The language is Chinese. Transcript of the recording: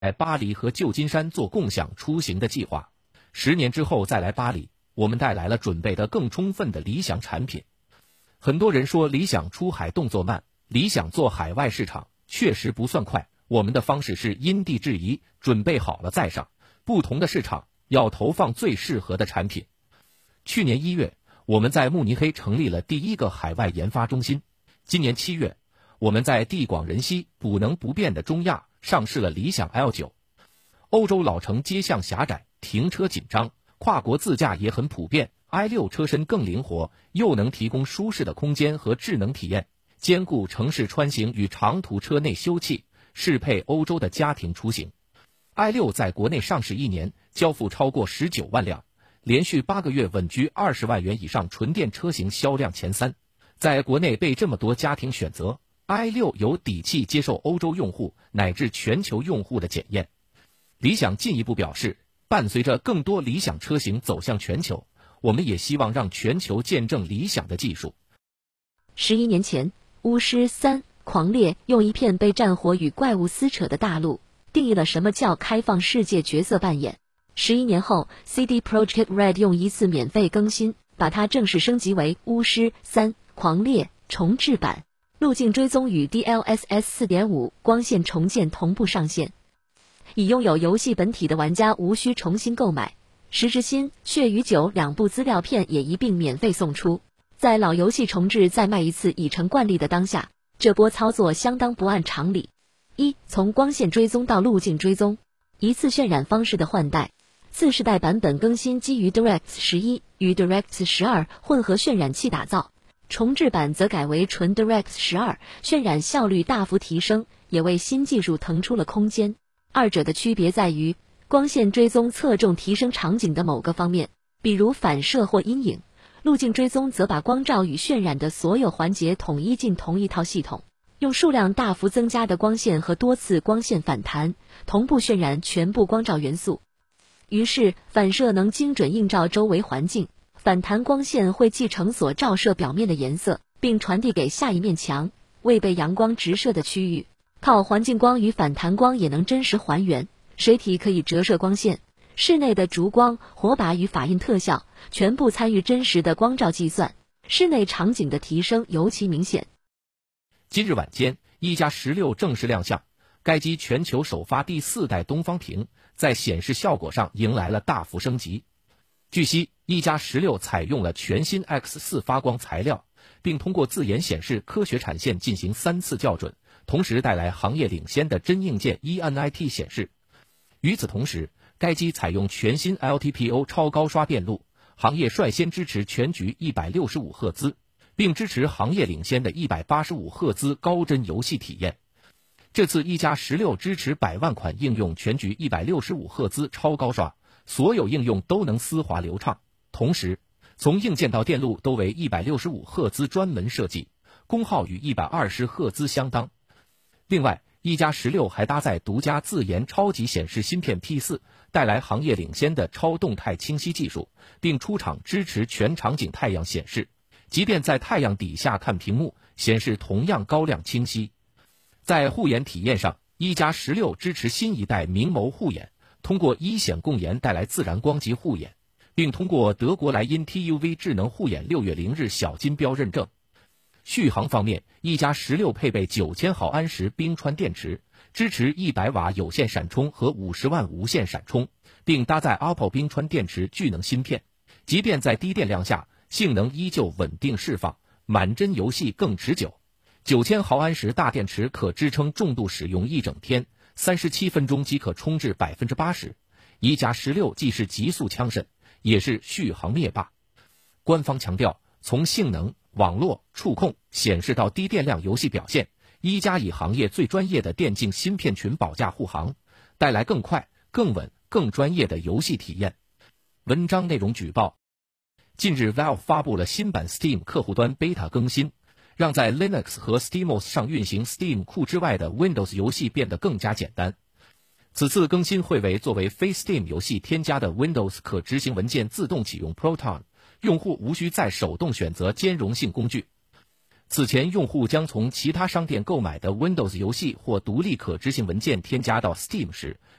巴黎和旧金山做共享出行的计划。10年之后再来巴黎，我们带来了准备的更充分的理想产品。很多人说理想出海动作慢，理想做海外市场确实不算快。我们的方式是因地制宜，准备好了再上，不同的市场要投放最适合的产品。去年1月，我们在慕尼黑成立了第一个海外研发中心。今年7月，我们在地广人稀、补能不变的中亚上市了理想 L9。欧洲老城街巷狭窄，停车紧张，跨国自驾也很普遍。i6 车身更灵活，又能提供舒适的空间和智能体验，兼顾城市穿行与长途车内休憩，适配欧洲的家庭出行。i6 在国内上市1年，交付超过19万辆，连续8个月稳居20万元以上纯电车型销量前3。在国内被这么多家庭选择， i6 有底气接受欧洲用户乃至全球用户的检验。理想进一步表示，伴随着更多理想车型走向全球，我们也希望让全球见证理想的技术。 11年前，巫师3狂猎用一片被战火与怪物撕扯的大陆，定义了什么叫开放世界角色扮演。11年后 ，CD Projekt Red 用一次免费更新，把它正式升级为巫师3狂猎重置版，路径追踪与 DLSS 4.5 光线重建同步上线。已拥有游戏本体的玩家无需重新购买，时之心、血与酒2部资料片也一并免费送出。在老游戏重置再卖一次已成惯例的当下，这波操作相当不按常理。从光线追踪到路径追踪，一次渲染方式的换代。次世代版本更新基于 DirectX 11与 DirectX 12混合渲染器打造，重置版则改为纯 DirectX 12，渲染效率大幅提升，也为新技术腾出了空间。二者的区别在于，光线追踪侧重提升场景的某个方面，比如反射或阴影；路径追踪则把光照与渲染的所有环节统一进同一套系统，用数量大幅增加的光线和多次光线反弹，同步渲染全部光照元素。于是，反射能精准映照周围环境，反弹光线会继承所照射表面的颜色，并传递给下一面墙，未被阳光直射的区域。靠环境光与反弹光也能真实还原，水体可以折射光线，室内的烛光、火把与法印特效全部参与真实的光照计算，室内场景的提升尤其明显。 今日晚间，一加16正式亮相，该机全球首发第4代东方屏，在显示效果上迎来了大幅升级。据悉，一加16采用了全新 X4 发光材料，并通过自研显示科学产线进行3次校准，同时带来行业领先的真硬件 ENIT 显示。与此同时，该机采用全新 LTPO 超高刷电路，行业率先支持全局165赫兹，并支持行业领先的185赫兹高帧游戏体验。这次一加16支持100万款应用全局165赫兹超高刷，所有应用都能丝滑流畅。同时，从硬件到电路都为165赫兹专门设计，功耗与120赫兹相当。另外，一加16还搭载独家自研超级显示芯片 P4， 带来行业领先的超动态清晰技术，并出厂支持全场景太阳显示，即便在太阳底下看屏幕，显示同样高亮清晰。在护眼体验上，一加16支持新一代明眸护眼，通过一显共研带来自然光级护眼，并通过德国莱茵 TUV 智能护眼6月0日小金标认证。续航方面，一加16配备9000毫安时冰川电池，支持100瓦有线闪充和50万无线闪充，并搭载 Apple 冰川电池聚能芯片，即便在低电量下，性能依旧稳定释放，满帧游戏更持久。9000毫安时大电池可支撑重度使用1整天，37分钟即可充至 80%。一加16既是极速枪神，也是续航灭霸。官方强调，从性能、网络、触控、显示到低电量游戏表现，一加以行业最专业的电竞芯片群保驾护航，带来更快、更稳、更专业的游戏体验。文章内容举报：近日 Valve 发布了新版 Steam 客户端 Beta 更新，让在 Linux 和 SteamOS 上运行 Steam 库之外的 Windows 游戏变得更加简单。此次更新会为作为非 Steam 游戏添加的 Windows 可执行文件自动启用 Proton， 用户无需再手动选择兼容性工具。 此前，用户将从其他商店购买的 Windows 游戏或独立可执行文件添加到 Steam 时，